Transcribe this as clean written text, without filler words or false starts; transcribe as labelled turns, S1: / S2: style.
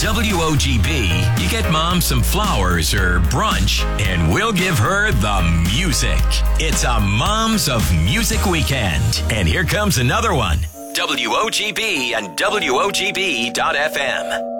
S1: WOGB, you get mom some flowers or brunch, and we'll give her the music. It's a Moms of Music weekend. And here comes another one. WOGB and WOGB.FM.